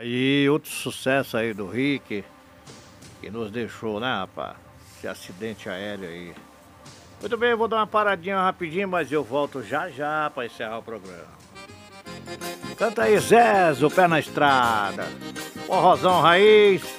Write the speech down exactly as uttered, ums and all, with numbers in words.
E outro sucesso aí do Rick, que nos deixou, né, rapaz? Esse acidente aéreo aí. Muito bem, eu vou dar uma paradinha rapidinho, mas eu volto já já pra encerrar o programa. Canta aí, Zé, o pé na estrada. Forrozão raiz.